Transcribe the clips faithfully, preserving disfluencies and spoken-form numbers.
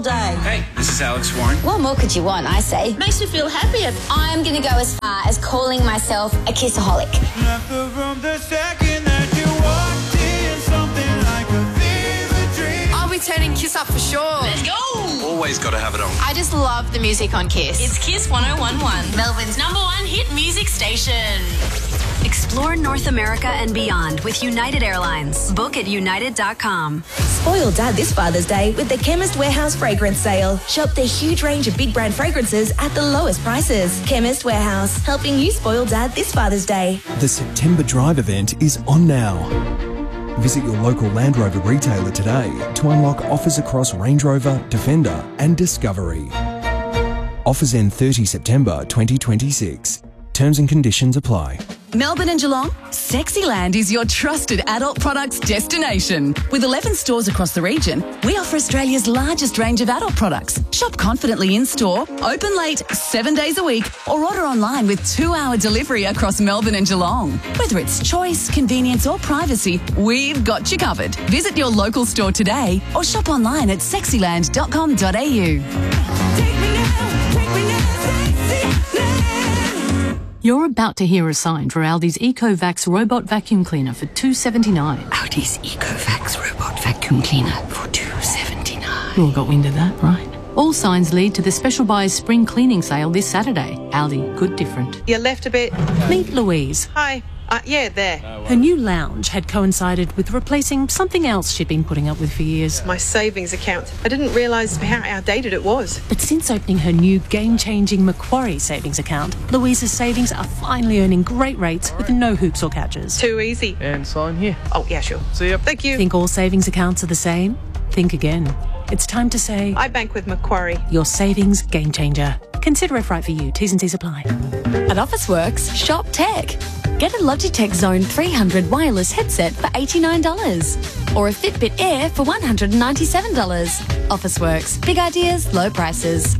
day. Hey, this is Alex Warren. What more could you want, I say? Makes me feel happier. I'm going to go as far as calling myself a kissaholic. Left the room the second that you walked in, something like a fever dream. I'll be turning Kiss up for sure. Let's go. Always got to have it on. I just love the music on Kiss. It's Kiss one oh one one, Melbourne's number one hit music station. Explore North America and beyond with United Airlines. Book at united dot com. Spoil Dad this Father's Day with the Chemist Warehouse fragrance sale. Shop their huge range of big brand fragrances at the lowest prices. Chemist Warehouse, helping you spoil Dad this Father's Day. The September Drive event is on now. Visit your local Land Rover retailer today to unlock offers across Range Rover, Defender and Discovery. Offers end thirtieth September twenty twenty-six. Terms and conditions apply. Melbourne and Geelong, Sexyland is your trusted adult products destination. With eleven stores across the region, we offer Australia's largest range of adult products. Shop confidently in store, open late, seven days a week, or order online with two-hour delivery across Melbourne and Geelong. Whether it's choice, convenience or privacy, we've got you covered. Visit your local store today or shop online at sexyland dot com dot a u. You're about to hear a sign for Aldi's EcoVax robot vacuum cleaner for two dollars seventy-nine. Aldi's EcoVax robot vacuum cleaner for two dollars seventy-nine. You all got wind of that, right? All signs lead to the Special Buys Spring Cleaning Sale this Saturday. Aldi, good different. You left a bit. Meet Louise. Hi. Uh, yeah, there. Her new lounge had coincided with replacing something else she'd been putting up with for years. My savings account. I didn't realise how outdated it was. But since opening her new game-changing Macquarie savings account, Louise's savings are finally earning great rates with no hoops or catches. Too easy. And sign here. Oh, yeah, sure. See ya. Thank you. Think all savings accounts are the same? Think again. It's time to say... I bank with Macquarie. Your savings game changer. Consider if right for you. T's and C's apply. At Officeworks, shop tech. Get a Logitech Zone three hundred wireless headset for eighty-nine dollars or a Fitbit Air for one hundred ninety-seven dollars. Officeworks. Big ideas, low prices.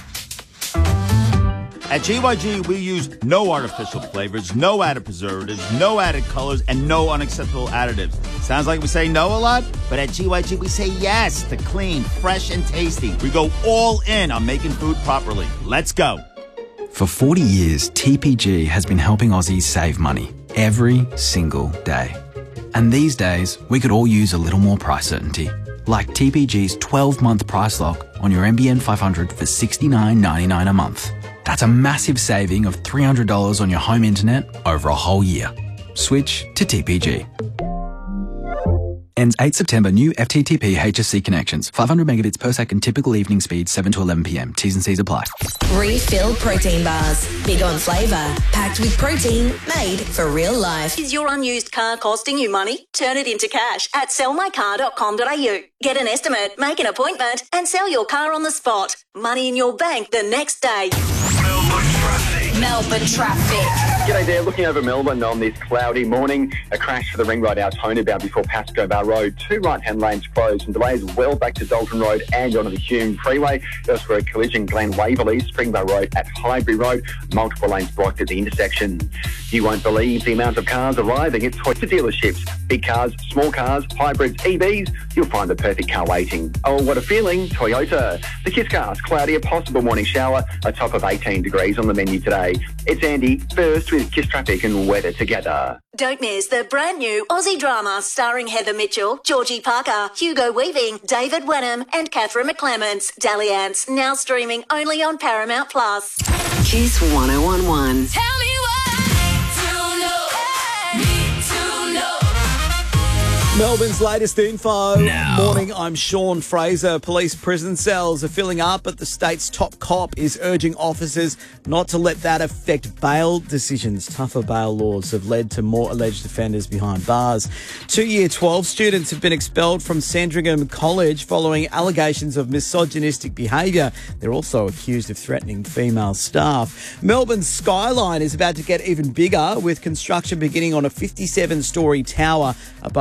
At G Y G, we use no artificial flavors, no added preservatives, no added colors, and no unacceptable additives. Sounds like we say no a lot, but at G Y G, we say yes to clean, fresh, and tasty. We go all in on making food properly. Let's go. For forty years, T P G has been helping Aussies save money every single day. And these days, we could all use a little more price certainty, like T P G's twelve-month price lock on your M B N five hundred for sixty-nine ninety-nine a month. That's a massive saving of three hundred dollars on your home internet over a whole year. Switch to T P G. Ends eighth September. New F T T P H S C connections. five hundred megabits per second typical evening speed, seven to eleven p m. T's and C's apply. Refill protein bars. Big on flavour. Packed with protein. Made for real life. Is your unused car costing you money? Turn it into cash at sell my car dot com dot a u. Get an estimate, make an appointment and sell your car on the spot. Money in your bank the next day. Melbourne traffic. Melbourne traffic. G'day there, looking over Melbourne on this cloudy morning. A crash for the ring road out Honeyborough before Pascoe Bar Road. Two right-hand lanes closed and delays well back to Dalton Road and onto the Hume Freeway. Elsewhere, a collision Glen Waverley, Springbow Road at Highbury Road. Multiple lanes blocked at the intersection. You won't believe the amount of cars arriving at Toyota dealerships. Big cars, small cars, hybrids, E Vs. You'll find the perfect car waiting. Oh, what a feeling, Toyota. The Kiss Cars, cloudy, a possible morning shower, a top of eighteen degrees on the menu today. It's Andy, first with Kiss Traffic and weather together. Don't miss the brand new Aussie drama starring Heather Mitchell, Georgie Parker, Hugo Weaving, David Wenham and Catherine McClements. Dalliance, now streaming only on Paramount Plus. Kiss one oh one one. Tell me Melbourne's latest info. Now. Morning, I'm Sean Fraser. Police prison cells are filling up, but the state's top cop is urging officers not to let that affect bail decisions. Tougher bail laws have led to more alleged offenders behind bars. Two Year twelve students have been expelled from Sandringham College following allegations of misogynistic behaviour. They're also accused of threatening female staff. Melbourne's skyline is about to get even bigger, with construction beginning on a fifty-seven storey tower above the new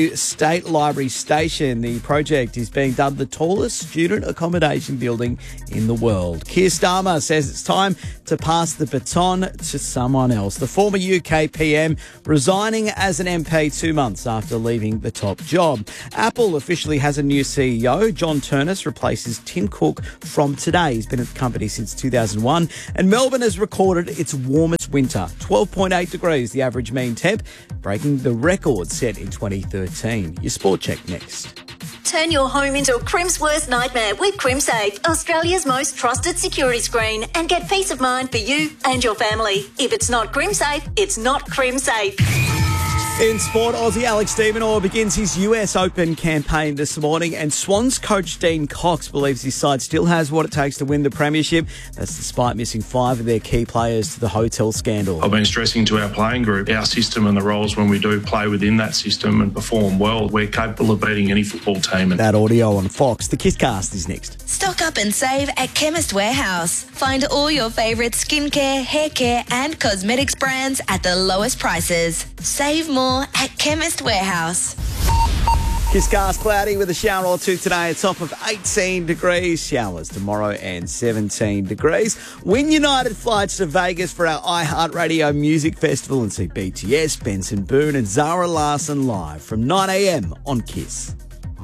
new State Library Station. The project is being dubbed the tallest student accommodation building in the world. Keir Starmer says it's time to pass the baton to someone else. The former U K P M resigning as an M P two months after leaving the top job. Apple officially has a new C E O. John Turnus replaces Tim Cook from today. He's been at the company since two thousand one. And Melbourne has recorded its warmest winter, twelve point eight degrees, the average mean temp, breaking the record set in twenty thirteen. Your sport check next. Turn your home into a Crim's worst nightmare with CrimSafe, Australia's most trusted security screen, and get peace of mind for you and your family. If it's not CrimSafe, it's not CrimSafe. In sport, Aussie Alex de Minaur begins his U S Open campaign this morning, and Swans coach Dean Cox believes his side still has what it takes to win the premiership. That's despite missing five of their key players to the hotel scandal. I've been stressing to our playing group, our system and the roles when we do play within that system and perform well, we're capable of beating any football team. That audio on Fox. The Kisscast is next. Stock up and save at Chemist Warehouse. Find all your favourite skincare, hair care and cosmetics brands at the lowest prices. Save more at Chemist Warehouse. Kisscast cloudy with a shower or two today, a top of eighteen degrees. Showers tomorrow and seventeen degrees. Win United flights to Vegas for our iHeartRadio Music Festival and see B T S, Benson Boone and Zara Larsson live from nine a.m. on Kiss.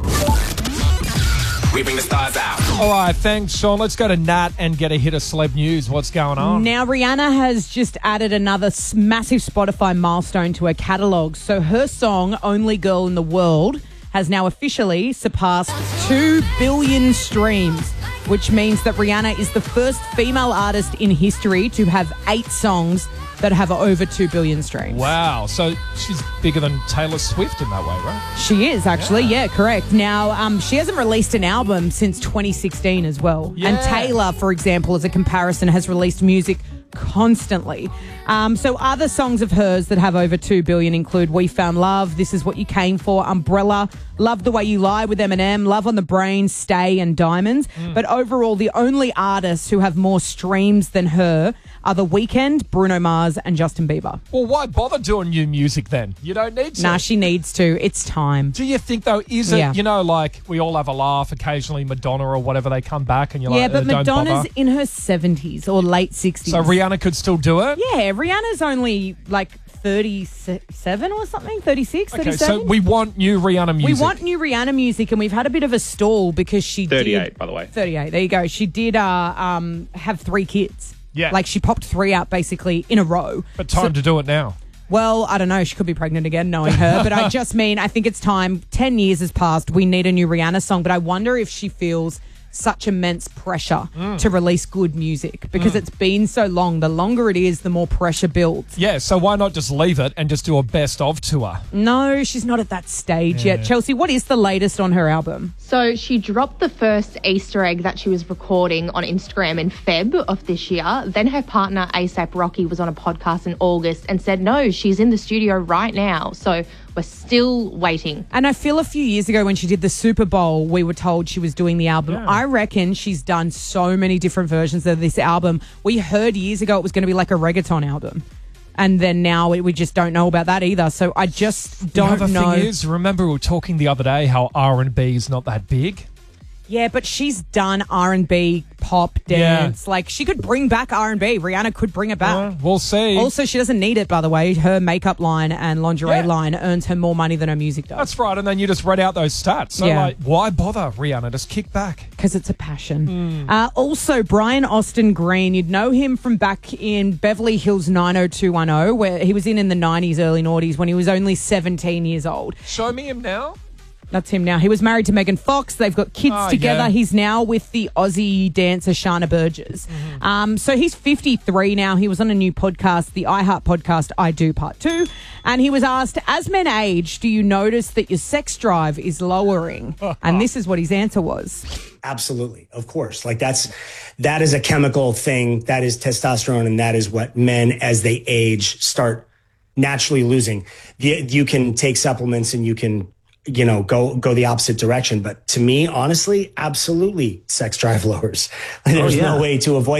We bring the stars out. All right, thanks, Sean. Let's go to Nat and get a hit of celeb news. What's going on? Now, Rihanna has just added another s- massive Spotify milestone to her catalogue. So her song, Only Girl in the World, has now officially surpassed two billion streams, which means that Rihanna is the first female artist in history to have eight songs that have over two billion streams. Wow. So she's bigger than Taylor Swift in that way, right? She is, actually. Yeah, yeah correct. Now, um, she hasn't released an album since twenty sixteen as well. Yeah. And Taylor, for example, as a comparison, has released music constantly. Um, so other songs of hers that have over two billion include We Found Love, This Is What You Came For, Umbrella, Love the Way You Lie with Eminem, Love on the Brain, Stay and Diamonds. Mm. But overall, the only artists who have more streams than her are The Weeknd, Bruno Mars and Justin Bieber. Well, why bother doing new music then? You don't need to. Nah, she needs to. It's time. Do you think, though, is it, Yeah. you know, like we all have a laugh occasionally, Madonna or whatever, they come back and you're Yeah, like, but uh, don't Madonna's bother. in her seventies or late sixties. So Rihanna could still do it? Yeah, Rihanna's only like thirty-seven or something, thirty-six, Okay, thirty-seven. so we want new Rihanna music. We want new Rihanna music, and we've had a bit of a stall because she thirty-eight, did... by the way. thirty-eight, there you go. She did uh, um, have three kids. Yeah. Like, she popped three out, basically, in a row. But time So- to do it now. Well, I don't know. She could be pregnant again, knowing her. But I just mean, I think it's time. Ten years has passed. We need a new Rihanna song. But I wonder if she feels such immense pressure Mm. to release good music because Mm. it's been so long. The longer it is, the more pressure builds. Yeah, so why not just leave it and just do a best of tour? No, she's not at that stage Yeah. yet. Chelsea, what is the latest on her album? So she dropped the first Easter egg that she was recording on Instagram in Feb of this year. Then her partner ASAP Rocky was on a podcast in August and said, no, she's in the studio right now. So we're still waiting. And I feel a few years ago when she did the Super Bowl, we were told she was doing the album. Yeah. I reckon she's done so many different versions of this album. We heard years ago it was going to be like a reggaeton album. And then now we we just don't know about that either. So I just don't the other know. thing is, remember we were talking the other day how R and B is not that big? Yeah, but she's done R and B, pop, dance. Like, she could bring back R and B. Rihanna could bring it back. Uh, we'll see. Also, she doesn't need it, by the way. Her makeup line and lingerie Yeah. line earns her more money than her music does. That's right, and then you just read out those stats. So, Yeah. like, why bother, Rihanna? Just kick back. Because it's a passion. Hmm. Uh, also, Brian Austin Green, you'd know him from back in Beverly Hills nine oh two one oh, where he was in in the nineties, early noughties, when he was only seventeen years old. Show me him now. That's him now. He was married to Megan Fox. They've got kids Oh, together. yeah. He's now with the Aussie dancer Shana Burgess. Mm-hmm. Um, so he's fifty-three now. He was on a new podcast, the iHeart podcast, I Do Part two. And he was asked, as men age, do you notice that your sex drive is lowering? And this is what his answer was. Absolutely. Of course. Like that's, that is a chemical thing. That is testosterone. And that is what men, as they age, start naturally losing. You, you can take supplements and you can, you know, go, go the opposite direction. But to me, honestly, absolutely sex drive lowers. There's Oh, yeah. no way to avoid that.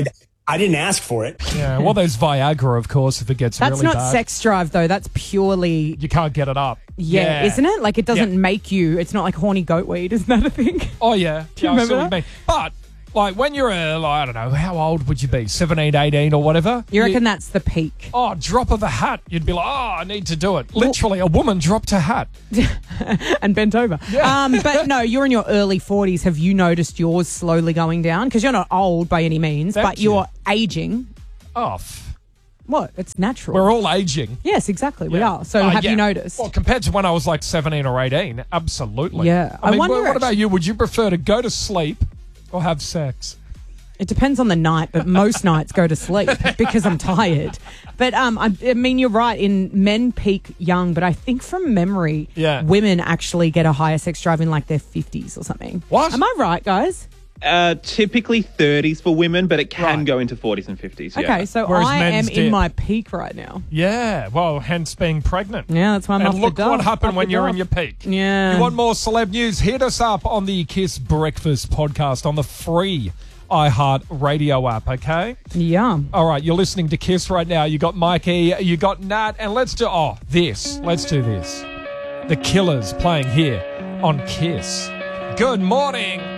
I didn't ask for it. Yeah, well, there's Viagra, of course, if it gets That's really not bad. sex drive, though. That's purely. You can't get it up. Yeah, Yeah. isn't it? Like, it doesn't Yeah. make you. It's not like horny goat weed. Isn't that a thing? Oh, yeah. Do you yeah, I see remember what you that? mean. But, like, when you're, uh, like, I don't know, how old would you be? seventeen, eighteen or whatever? You reckon that's the peak? Oh, drop of a hat. You'd be like, oh, I need to do it. Literally, a woman dropped her hat. And bent over. Yeah. Um, but no, you're in your early forties. Have you noticed yours slowly going down? Because you're not old by any means, Thank but you. you're aging. Oh, f- What? It's natural. we're all aging. Yes, exactly. We Yeah. are. So Oh, have yeah. you noticed? Well, compared to when I was like seventeen or eighteen, absolutely. Yeah. I, I mean, wonder what, what actu- about you? Would you prefer to go to sleep or have sex? It depends on the night, but most nights go to sleep because I'm tired. But um, I, I mean, you're right. In men peak young, but I think from memory, Yeah. women actually get a higher sex drive in like their fifties or something. What? Am I right, guys? Uh, typically thirties for women, but it can go into forties and fifties. Yeah. Okay, so Whereas I am men's in dip. my peak right now. Yeah, well, hence being pregnant. Yeah, that's why I'm and off the look duff, what happened off when the you're duff. in your peak. Yeah. You want more celeb news? Hit us up on the Kiss Breakfast podcast on the free iHeart Radio app, okay? Yeah. All right, you're listening to Kiss right now. You got Mikey, you got Nat, and let's do, oh, this. Let's do this. The Killers playing here on Kiss. Good morning.